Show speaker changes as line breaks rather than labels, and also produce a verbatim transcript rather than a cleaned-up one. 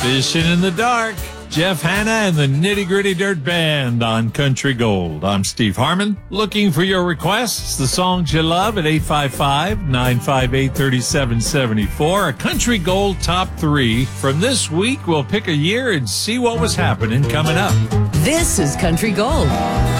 Fishing in the Dark. Jeff Hanna and the Nitty Gritty Dirt Band on Country Gold. I'm Steve Harmon. Looking for your requests, the songs you love at eight five five, nine five eight, three seven seven four. A Country Gold Top three. From this week, we'll pick a year and see what was happening coming up.
This is Country Gold.